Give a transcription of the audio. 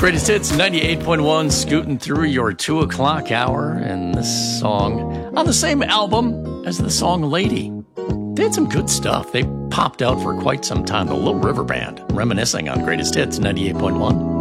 Greatest Hits 98.1, scooting through your 2 o'clock hour, and this song on the same album as the song Lady. They had some good stuff. They popped out for quite some time. The Little River Band, reminiscing on Greatest Hits 98.1.